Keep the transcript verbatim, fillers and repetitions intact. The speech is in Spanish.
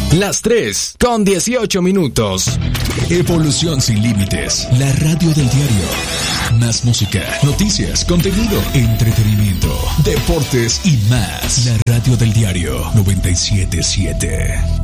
Las tres con dieciocho minutos. Evolución sin límites. La radio del diario. Más música, noticias, contenido, entretenimiento, deportes y más. La radio del diario noventa y siete punto siete.